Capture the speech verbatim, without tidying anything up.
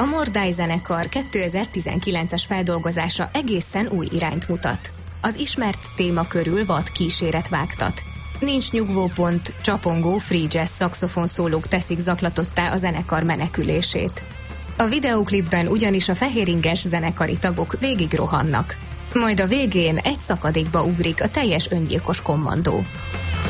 A Mordály zenekar kétezer-tizenkilences feldolgozása egészen új irányt mutat. Az ismert téma körül vad kíséret vágtat. Nincs nyugvópont, csapongó free jazz szaxofonszólók teszik zaklatottá a zenekar menekülését. A videóklipben ugyanis a fehéringes zenekari tagok végig rohannak. Majd a végén egy szakadékba ugrik a teljes öngyilkos kommandó.